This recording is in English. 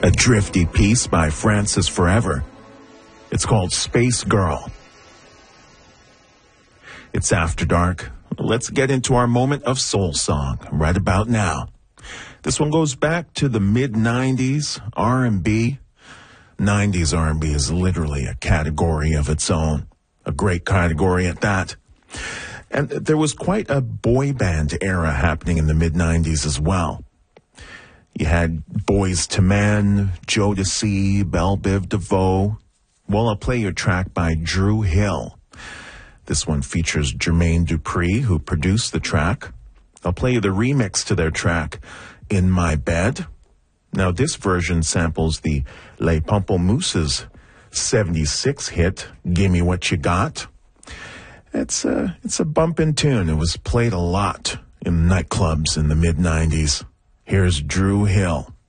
a drifty piece by Francis Forever. It's called Space Girl. It's After Dark. Let's get into our moment of soul song right about now. This one goes back to the mid-90s, R&B. 90s R&B is literally a category of its own, a great category at that. And there was quite a boy band era happening in the mid-90s as well. You had Boys to Men, Jodeci, Belle Biv DeVoe. Well, I'll play your track by Dru Hill. This one features Jermaine Dupri, who produced the track. I'll play you the remix to their track, In My Bed. Now, this version samples the Les Pamplemousses' 76 hit, Gimme What You Got. It's a bumpin' tune. It was played a lot in nightclubs in the mid-90s. Here's Dru Hill.